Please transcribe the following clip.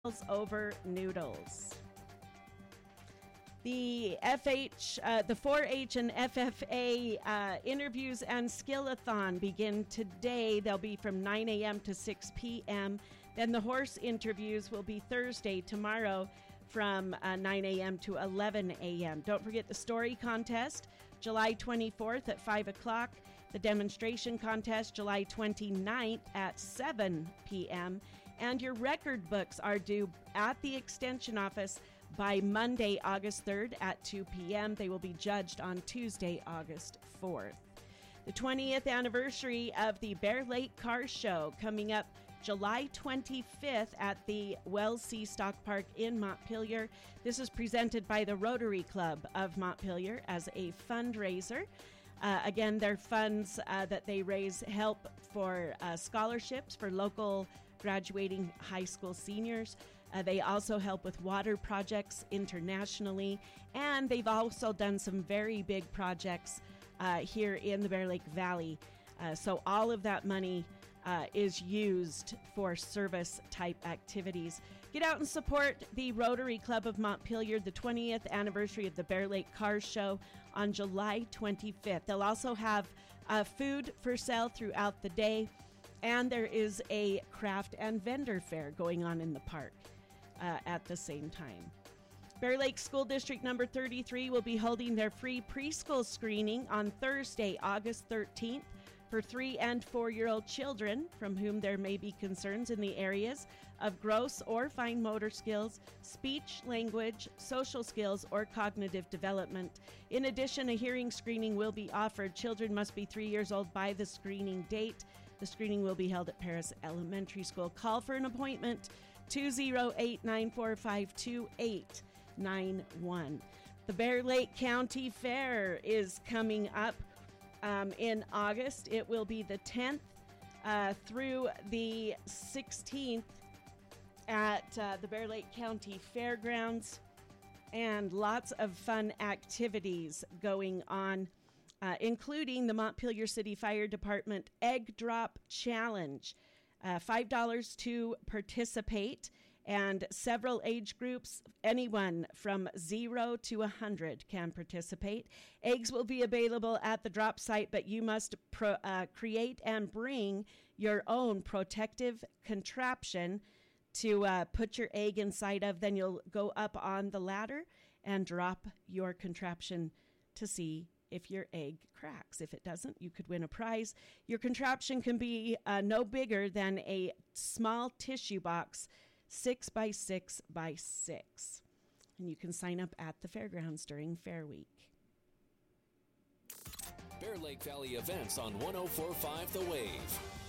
over noodles. The the 4-H and FFA interviews and skill-a-thon begin today. They'll be from 9 a.m. to 6 p.m. Then the horse interviews will be Thursday, tomorrow, from 9 a.m. to 11 a.m. Don't forget the story contest, July 24th at 5 o'clock. The demonstration contest, July 29th at 7 p.m. And your record books are due at the Extension office by Monday, August 3rd at 2 p.m. They will be judged on Tuesday, August 4th. The 20th anniversary of the Bear Lake Car Show coming up July 25th at the Wells C. Stock Park in Montpelier. This is presented by the Rotary Club of Montpelier as a fundraiser. Again, their funds that they raise help for scholarships for local graduating high school seniors. They also help with water projects internationally, and they've also done some very big projects here in the Bear Lake Valley. So all of that money is used for service-type activities. Get out and support the Rotary Club of Montpelier, the 20th anniversary of the Bear Lake Car Show on July 25th. They'll also have food for sale throughout the day, and there is a craft and vendor fair going on in the park at the same time. Bear Lake School District number 33 will be holding their free preschool screening on Thursday, August 13th for 3 and 4-year-old children from whom there may be concerns in the areas of gross or fine motor skills, speech, language, social skills, or cognitive development. In addition, a hearing screening will be offered. Children must be 3 years old by the screening date. The screening will be held at Paris Elementary School. Call for an appointment, 208-945-2891. The Bear Lake County Fair is coming up in August. It will be the 10th through the 16th at the Bear Lake County Fairgrounds, and lots of fun activities going on, including the Montpelier City Fire Department Egg Drop Challenge. $5 to participate, and several age groups, anyone from 0 to 100 can participate. Eggs will be available at the drop site, but you must create and bring your own protective contraption to put your egg inside of. Then you'll go up on the ladder and drop your contraption to see if your egg cracks. If it doesn't, you could win a prize. Your contraption can be no bigger than a small tissue box, 6 by 6 by 6. And you can sign up at the fairgrounds during Fair Week. Bear Lake Valley events on 104.5 The Wave.